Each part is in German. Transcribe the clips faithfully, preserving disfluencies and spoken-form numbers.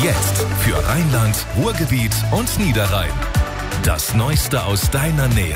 Jetzt für Rheinland, Ruhrgebiet und Niederrhein. Das Neueste aus deiner Nähe.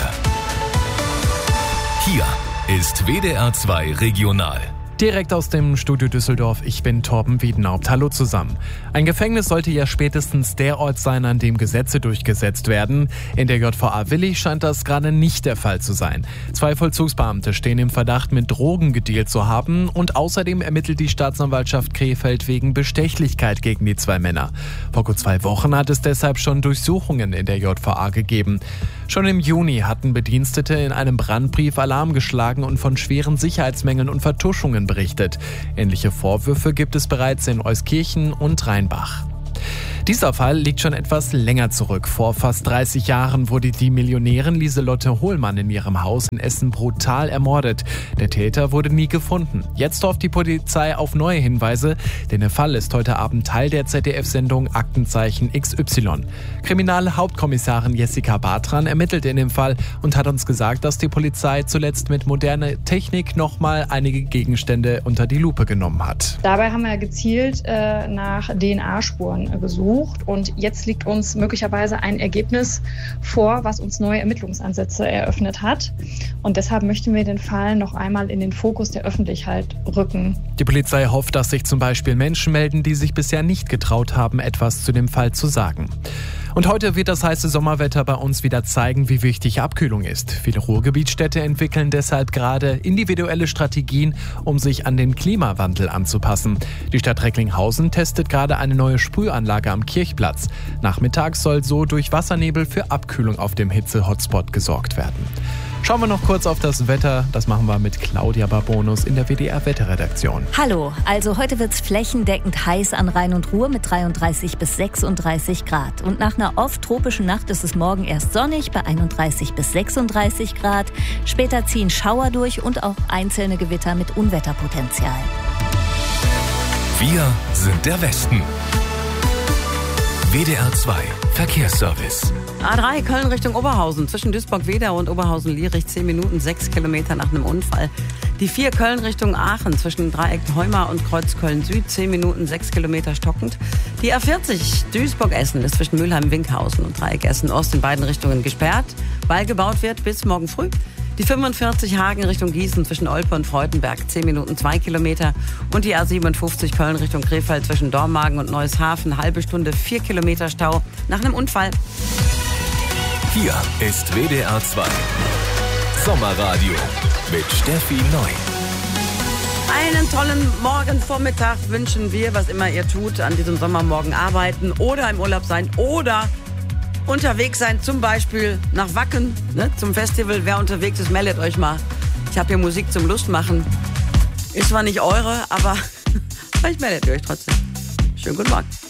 Hier ist W D R zwei Regional. Direkt aus dem Studio Düsseldorf, ich bin Torben Wiedenhaupt. Hallo zusammen. Ein Gefängnis sollte ja spätestens der Ort sein, an dem Gesetze durchgesetzt werden. In der J V A Willich scheint das gerade nicht der Fall zu sein. Zwei Vollzugsbeamte stehen im Verdacht, mit Drogen gedealt zu haben, und außerdem ermittelt die Staatsanwaltschaft Krefeld wegen Bestechlichkeit gegen die zwei Männer. Vor gut zwei Wochen hat es deshalb schon Durchsuchungen in der J V A gegeben. Schon im Juni hatten Bedienstete in einem Brandbrief Alarm geschlagen und von schweren Sicherheitsmängeln und Vertuschungen berichtet. Ähnliche Vorwürfe gibt es bereits in Euskirchen und Rheinbach. Dieser Fall liegt schon etwas länger zurück. Vor fast dreißig Jahren wurde die Millionärin Lieselotte Hohlmann in ihrem Haus in Essen brutal ermordet. Der Täter wurde nie gefunden. Jetzt hofft die Polizei auf neue Hinweise, denn der Fall ist heute Abend Teil der Z D F-Sendung Aktenzeichen X Y. Kriminalhauptkommissarin Jessica Bartran ermittelt in dem Fall und hat uns gesagt, dass die Polizei zuletzt mit moderner Technik nochmal einige Gegenstände unter die Lupe genommen hat. Dabei haben wir gezielt äh, nach D N A-Spuren gesucht. Und jetzt liegt uns möglicherweise ein Ergebnis vor, was uns neue Ermittlungsansätze eröffnet hat. Und deshalb möchten wir den Fall noch einmal in den Fokus der Öffentlichkeit rücken. Die Polizei hofft, dass sich zum Beispiel Menschen melden, die sich bisher nicht getraut haben, etwas zu dem Fall zu sagen. Und heute wird das heiße Sommerwetter bei uns wieder zeigen, wie wichtig Abkühlung ist. Viele Ruhrgebietsstädte entwickeln deshalb gerade individuelle Strategien, um sich an den Klimawandel anzupassen. Die Stadt Recklinghausen testet gerade eine neue Sprühanlage am Kirchplatz. Nachmittags soll so durch Wassernebel für Abkühlung auf dem Hitze-Hotspot gesorgt werden. Schauen wir noch kurz auf das Wetter. Das machen wir mit Claudia Barbonus in der W D R-Wetterredaktion. Hallo, also heute wird es flächendeckend heiß an Rhein und Ruhr mit dreiunddreißig bis sechsunddreißig Grad. Und nach einer oft tropischen Nacht ist es morgen erst sonnig bei einunddreißig bis sechsunddreißig Grad. Später ziehen Schauer durch und auch einzelne Gewitter mit Unwetterpotenzial. Wir sind der Westen. W D R zwei Verkehrsservice. A drei Köln Richtung Oberhausen, zwischen Duisburg-Wedau und Oberhausen-Lierich, zehn Minuten, sechs Kilometer nach einem Unfall. Die vier Köln Richtung Aachen, zwischen Dreieck Heumar und Kreuz Köln-Süd, zehn Minuten, sechs Kilometer stockend. Die A vierzig Duisburg-Essen ist zwischen Mülheim-Winkhausen und Dreieck Essen-Ost in beiden Richtungen gesperrt, weil gebaut wird bis morgen früh. Die fünfundvierzig Hagen Richtung Gießen zwischen Olpe und Freudenberg, zehn Minuten, zwei Kilometer. Und die A siebenundfünfzig Köln Richtung Krefeld zwischen Dormagen und Neueshafen, halbe Stunde, vier Kilometer Stau nach einem Unfall. Hier ist W D R zwei Sommerradio mit Steffi Neu. Einen tollen Morgenvormittag wünschen wir, was immer ihr tut, an diesem Sommermorgen arbeiten oder im Urlaub sein oder unterwegs sein, zum Beispiel nach Wacken, ne, zum Festival. Wer unterwegs ist, meldet euch mal. Ich habe hier Musik zum Lustmachen. Ist zwar nicht eure, aber vielleicht meldet ihr euch trotzdem. Schönen guten Morgen.